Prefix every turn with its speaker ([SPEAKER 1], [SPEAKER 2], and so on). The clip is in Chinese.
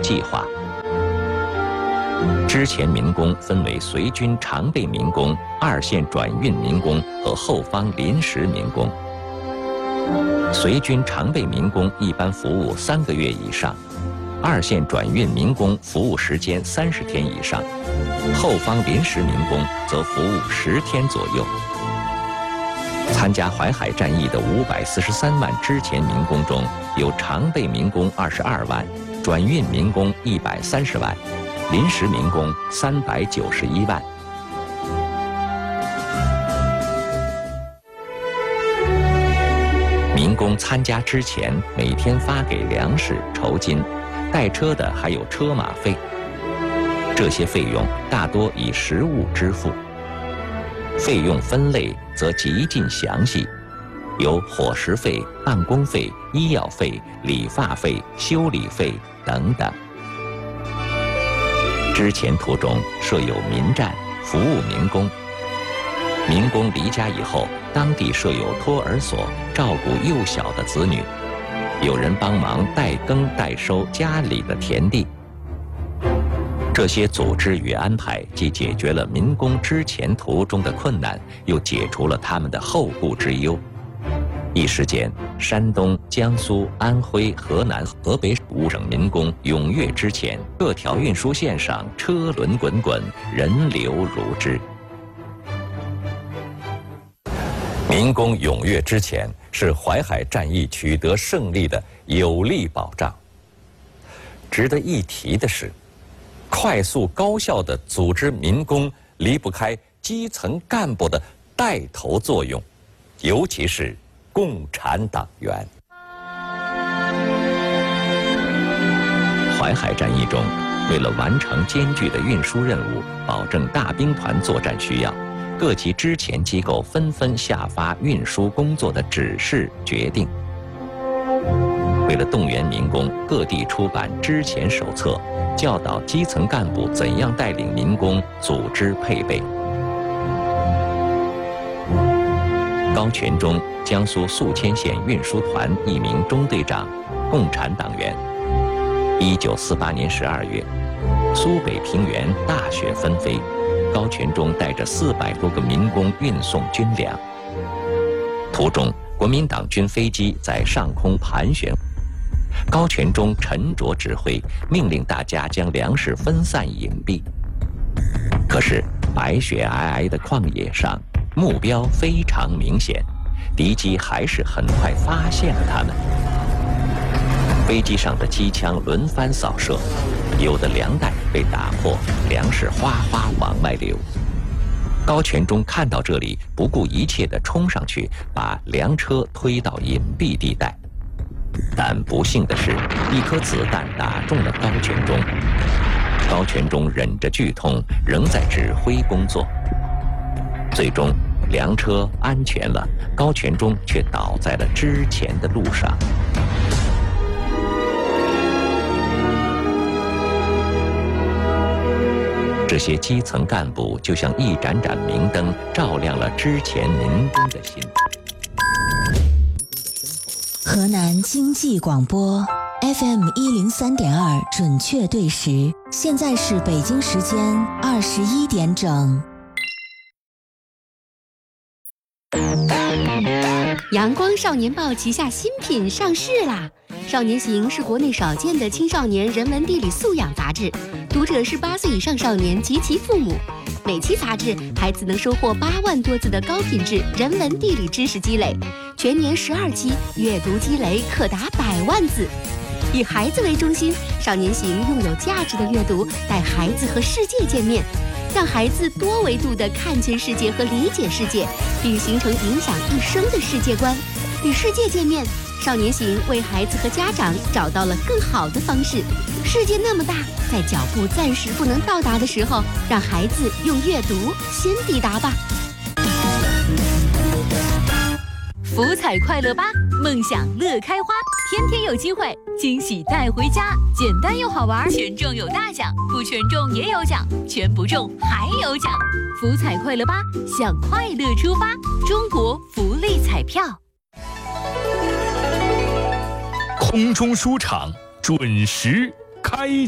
[SPEAKER 1] 计划。之前民工分为随军常备民工、二线转运民工和后方临时民工。随军常备民工一般服务3个月以上，二线转运民工服务时间30天以上，后方临时民工则服务10天左右。参加淮海战役的543万之前民工中，有常备民工22万，转运民工130万，临时民工391万。民工参加之前，每天发给粮食、酬金，带车的还有车马费。这些费用大多以实物支付。费用分类则极尽详细，有伙食费、办公费、医药费、理发费、修理费等等。之前途中设有民站，服务民工。民工离家以后，当地设有托儿所，照顾幼小的子女，有人帮忙代耕代收家里的田地。这些组织与安排既解决了民工之前途中的困难，又解除了他们的后顾之忧。一时间，山东、江苏、安徽、河南、河北5省民工踊跃之前，各条运输线上车轮滚滚，人流如织。民工踊跃之前是淮海战役取得胜利的有力保障。值得一提的是，快速高效地组织民工离不开基层干部的带头作用，尤其是共产党员。淮海战役中，为了完成艰巨的运输任务，保证大兵团作战需要，各级之前机构纷纷下发运输工作的指示决定。为了动员民工，各地出版之前手册，教导基层干部怎样带领民工组织配备。高全忠，江苏宿迁县运输团一名中队长，共产党员。1948年12月，苏北平原大雪纷飞，高全忠带着400多个民工运送军粮。途中，国民党军飞机在上空盘旋，高全忠沉着指挥，命令大家将粮食分散隐蔽。可是白雪皑皑的旷野上，目标非常明显，敌机还是很快发现了他们。飞机上的机枪轮番扫射，有的粮袋被打破，粮食哗哗往外流。高全忠看到这里，不顾一切地冲上去，把粮车推到隐蔽地带。但不幸的是，一颗子弹打中了高全忠。高全忠忍着剧痛，仍在指挥工作。最终，粮车安全了，高全忠却倒在了之前的路上。这些基层干部就像一盏盏明灯，照亮了之前民工的心。
[SPEAKER 2] 河南经济广播 FM103.2准确对时，现在是北京时间21点整。
[SPEAKER 3] 阳光少年报旗下新品上市啦！少年行是国内少见的青少年人文地理素养杂志，读者是8岁以上少年及其父母。每期杂志，孩子能收获8万多字的高品质人文地理知识积累，全年12期，阅读积累可达100万字。以孩子为中心，少年行用有价值的阅读带孩子和世界见面，让孩子多维度地看见世界和理解世界，并形成影响一生的世界观。与世界见面，少年行为孩子和家长找到了更好的方式。世界那么大，在脚步暂时不能到达的时候，让孩子用阅读先抵达吧。
[SPEAKER 4] 福彩快乐吧，梦想乐开花，天天有机会，惊喜带回家，简单又好玩，全中有大奖，不全中也有奖，全不中还有奖。福彩快乐吧，向快乐出发，中国福利彩票。
[SPEAKER 5] 空中书场准时开